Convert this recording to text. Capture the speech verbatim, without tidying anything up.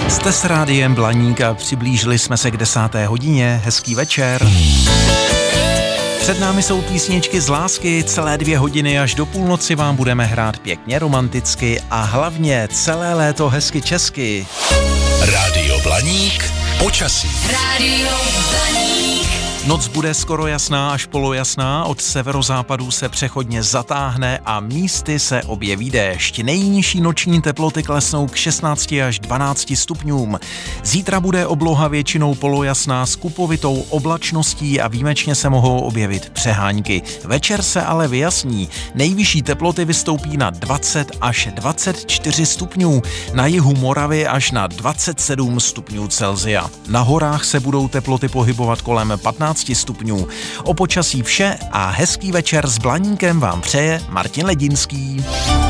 Jste s rádiem Blaník a přiblížili jsme se k desáté hodině. Hezký večer. Před námi jsou písničky z lásky, celé dvě hodiny až do půlnoci vám budeme hrát pěkně romanticky a hlavně celé léto hezky česky. Rádio Blaník, počasí. Rádio Blaník. Noc bude skoro jasná až polojasná, od severozápadu se přechodně zatáhne a místy se objeví déšť. Nejnižší noční teploty klesnou k šestnácti až dvanácti stupňům. Zítra bude obloha většinou polojasná s kupovitou oblačností a výjimečně se mohou objevit přehánky. Večer se ale vyjasní. Nejvyšší teploty vystoupí na dvacet až dvacet čtyři stupňů, na jihu Moravy až na dvacet sedm stupňů Celsia. Na horách se budou teploty pohybovat kolem patnáct stupňů. O počasí vše a hezký večer s Blaníkem vám přeje Martin Ledinský.